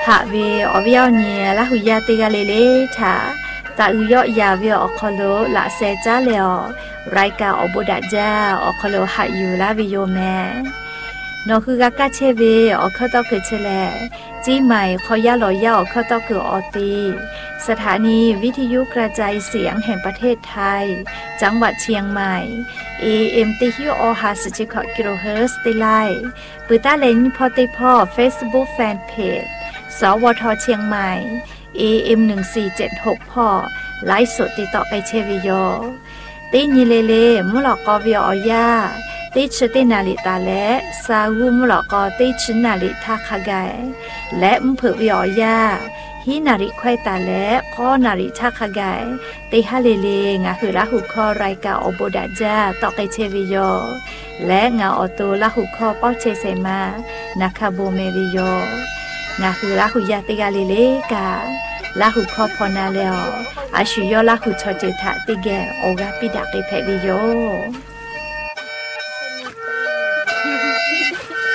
ะเวอวิยเนี่ยละหุยาติกาเลถาตาอุยอยาเวอคอโลละเซจาเลอรายกาอบุดาจาอคอโลหะอยู่ละวิโยแมนอคือกากาเชเวอคตอคือเชแลจีใหม่ขอยาลอยาอคตอคือออตีสถานีวิทยุกระจายเสียงแห่งประเทศไทยจังหวัดเชียงใหม่ AM ติฮิโอฮาสจิคกิโลเฮิรตซ์ติไลปือตาเลนพอติพอ Facebook Fanpage สวทเชียงใหม่ AM 1476พอไลฟ์สดติดต่อไปเชวิโยติญิเลเลมุลกอวิอยาติชตินาลิตาและซาวูมุลกอติชนาลิทาคาไกและมเผวิอยาฮินาริควายตาและข้อนาริทาคาไกติฮาเลเลงาคือละหุคอรายกาอโบดาจาต่อไปเชวิโยและงาออโตละหุคอป้อเชเซมานาคาโบเมวิโยงาคือละหุยาติกาเลเลกาละหุคอพอนาเลออาชุยอละหุชอเจทะติแกโอกาปิดาเกเพวิโย